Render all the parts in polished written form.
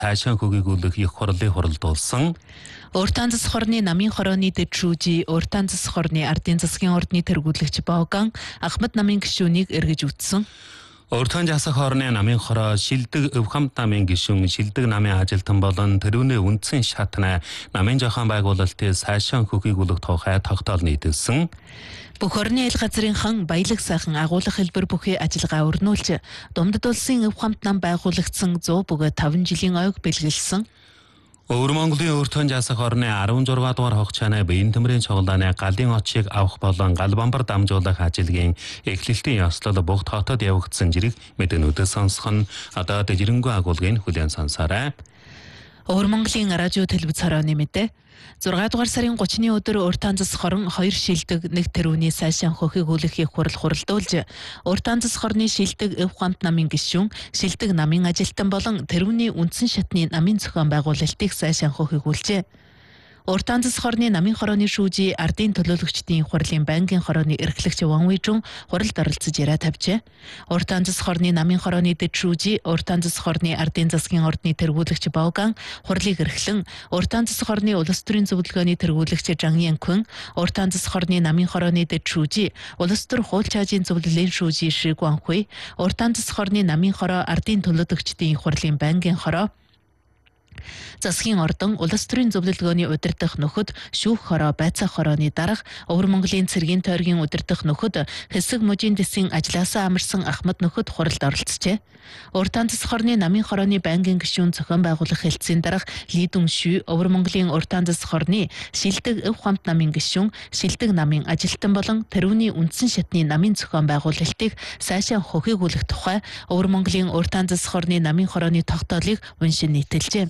цаашаа хөгжүүлэх их хурлыг хуралдуулсан. Уртан засаг хорны намын хорооны дэвтрүүжи, уртан засаг хорны ардын засгийн ордны тэргүүлэгч Боган Ахмад намын гишүүнийг эргэж үтсэн. Уртан засаг хорны намын хороо шилдэг өв хамт намын гишүүн шилдэг намын ажилтан болон тэрүүний үндсэн шатна намын зохион байгуулалтын цаашаа хөгжүүлэх тухай тогтоол нийтэлсэн. Бүх орны ил газрын хан баялаг сайхан агуулгах хэлбэр бүхий ажиллагаа өрнүүлж, Думдад улсын өв хамт нам байгуулагдсан 100 бөгөөд 5 жилийн ойг бэлгэлсэн. Өвөр Монголын уртан засаг хорны 16 дугаар хугацааны биеийн төмрийн цуглааны галын очийг авах болон гал бамбар дамжуулах ажиллагийн эхлэлтийн ёслол бүх хотод явагдсан зэрэг мэдэнүүдээ сонсох нь одоо дэжрэнгүй агуулгын хүлээн сонсоорой. Өвөр Монголын радио телевиз хорооны мэдээ 6 дугаар сарын 30-ны өдөр уртан засаг хорон 2 шилдэг 1 тэрүүний сайшаан хөхийг хүлэхийг хуралдуулж, уртан засаг хорны шилдэг өв хамт намын гишүүн, шилдэг намын ажилтан болон тэрүүний үндсэн шатны намын зохион байгуулалтыг сайшаан хөхийг хүлжээ. Уртан засаг хорны намын хорооны шүүжи ардын төлөөлөгчдийн хурлын байнгын хорооны эрхлэгч Ван Уйжун хуралд оролцож яриа тавьжээ. Уртан засаг хорны намын хорооны дэд шүүжи уртан засаг хорны ардын засгийн ордны тэргүүлэгч Боган хурлыг эрхлэн, уртан засаг хорны улс төрийн зөвлөгөөний тэргүүлэгч Жан Янкун, уртан засаг хорны намын хорооны дэд шүүжи улс төр хууль чаажийн зөвлөлийн шүүжи Ши Гуанхуй, уртан засаг хорны намын хороо ардын төлөөлөгчдийн хурлын байнгын хороо засгийн ордон улс төрийн зөвлөлгөөний удирдах нөхөд шүүх хороо байцаах хорооны дарга Өвөр Монголын цэргийн тойргийн удирдах нөхөд хэсэг мужийн дэсийн ажлаасаа амарсан Ахмад нөхөд хуралд оролцжээ. Уртан засаг хорны намын хорооны байнгын гишүүн зохион байгуулах хэлтсийн дарга Ли Дүншү Өвөр Монголын уртан засаг хорны шилдэг өв хамт намын гишүүн, шилдэг намын ажилтан болон тэрүүний үндсэн шатны намын зохион байгуулалтыг сайшаан хөхийгүүлэх тухай Өвөр Монголын уртан засаг хорны намын хорооны тогтоолыг уншин нийтэлжээ.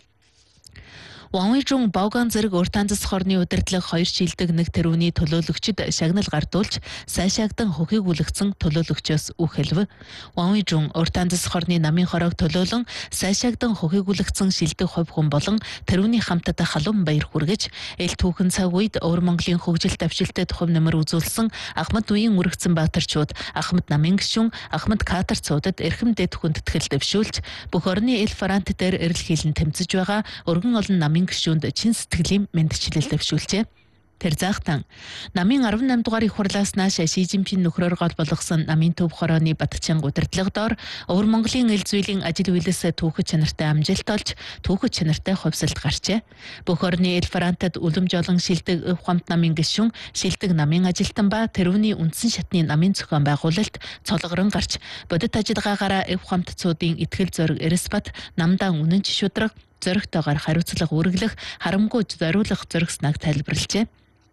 Ван Уйжун Боган зэрэг уртан засаг хорны удирдлага 2 шилдэг 1 тэрүүний төлөөлөгчд шагнал гардуулж, сайшаагдан хөхийгүүлэгдсэн төлөөлөгчөөс үг хэлв. Ван Уйжун уртан засаг хорны намын хороог төлөөлөн, сайшаагдан хөхийгүүлэгдсэн шилдэг хувь хүн болон тэрүүний хамтад халуун баяр хүргэж, эл түүхэн цаг үед Өвөр Монголын хөгжил давшилтад хувь нэмэр үзүүлсэн Ахмад үеийн үргэцэн баатарчууд Ахмад намын гишүүн Ахмад Катарцуудад эрхэм дэд хүндэтгэл дэвшүүлж, бүх орны эл фронт дээр эрэл хийлэн тэмцэж байгаа өргөн олон намын гишүүнд чин сэтгэлийн мэндчилэл дэвшүүлжээ. Тэр заахтан намын 18 дугаар их хурлаас нааш Ши Жинпин нөхрөөр гол болгосон намын төв хорооны Батчин удирдлагадор Өвөр Монголын эл зүйлийн ажил үйлээс түүхэд чанартай амжилт олж, түүхэд чанартай хувьсалт гарчээ. Бүх орны эл фронтод үлэмж олон шилдэг өв хамт намын гишүүн, шилдэг намын ажилтан ба тэрүүний үндсэн шатны намын зохион байгуулалт цолгорон гарч, бодит ажиллагаагаараа өв хамтцуудын итгэл зориг Эрсбат намдаа үнэнч шудраг зоригтойгоор хариуцлага үргэлэх, харамгүй зориулах зориг снаг тайлбарлажээ.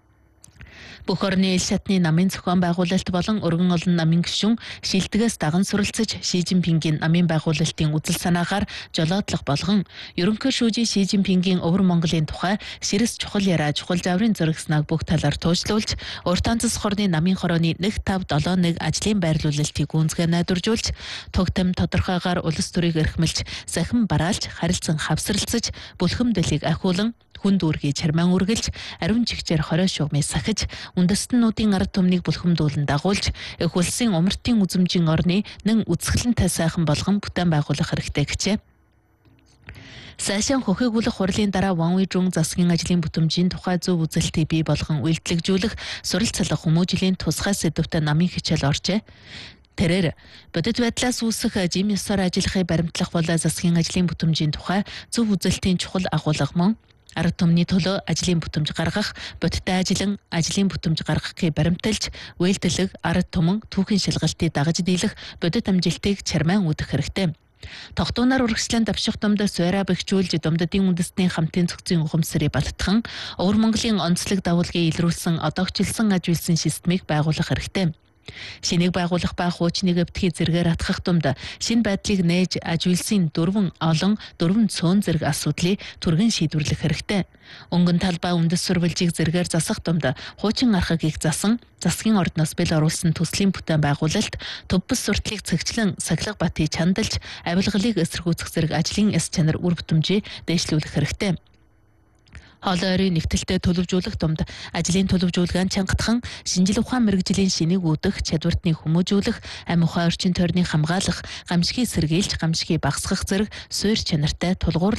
Бүх орны ил шатны намын зохион байгуулалт болон өргөн олон намын гишүүн шилдэгээс даган суралцаж Ши Жинпингийн намын байгуулалтын үзэл санаагаар жолоодлого болгон ерөнхий шүүжи Ши Жинпингийн Өвөр Монголын тухай ширэс чухал яриа чухал заврын зөргснаг бүх талаар туужлуулж, уртан засаг хорны намын хорооны 1571 ажлын байрлуулалтыг гүнзгий найдваржуулж, тогтмол тодорхойгоор улс төрийг эрхмэлж, сахин бараалж, харилцан хавсралцаж, бүлхэм дэлийг ахиулан хүн дүүргийн чармаан үргэлж, ариун чигчээр хорой шугамыг сахиж, үндэстнүүдийн ард түмнийг бүлхэмдүүлэн дагуулж, их улсын умартын үзмжийн орны нэн үзэсгэлэнтэй сайхан болгон бүтээн байгуулах хэрэгтэй гэжээ. Сайшаан хөхийгүүлэх хурлын дараа Ван Уйжун засгийн ажлын бүтэмжийн тухай зөв үзэлтийг бий болгон үйлдэлжүүлэх суралцлах хүмүүжлийн тусгай сэдвтэ намын хичээл оржээ. Тэрээр бодит байдлаас үүсэх жим ёсоор ажиллахыг баримтлах бол засгийн ажлын бүтэмжийн тухай зөв үзэлтийн чухал агуулга мөн ард түмний төлөө ажлын бүтэмж гаргах, бодиттой ажлын бүтэмж гаргахыг баримталж, үйлдэлэг, ард түмэн түүхийн шалгалтыг дагаж дийлэх бодит амжилтыг чармаан үүдэх хэрэгтэй. Тогтуунаар урагшлан давших думд суураа бэхжүүлж думдын үндэстний хамтын цогцын ухамсарыг баттхан, Өвөр Монголын онцлог давуулгыг илрүүлсэн одоогчлсон аж үйлсийн системийг байгуулах хэрэгтэй. Шинийг байгуулах ба хуучныг өвтгий зэргээр атгах думд шинэ байдлыг нээж аж үйлсийн дөрвөн цөөн зэрэг асуудлыг түргэн шийдвэрлэх хэрэгтэй. Өнгөн талбай үндэс сурвалжийг зэргээр засах думд хуучин архагийг засан, засгийн ордноос бэл оруулсан төслийн бүтээн байгуулалт, төв бүс сурталыг цэгчлэн сахилга батыг чандалж, авилгалыг эсэргүүцэх зэрэг ажлын эс чанар үр бүтэмжийг дэвшлүүлэх хэрэгтэй. Хоолой ойрын нэвтэлтэд төлөвжүүлэх тумд ажлын төлөвжүүлгэн чангатхан шинжил ухаан мэрэгжлийн шинийг үүдэх, чадвартны хүмүүжүүлэх, амь ухаан орчин тойрныг хамгаалах, гамшигыг сэргийлж, гамшигыг багасгах зэрэг суурь чанартай тулгуур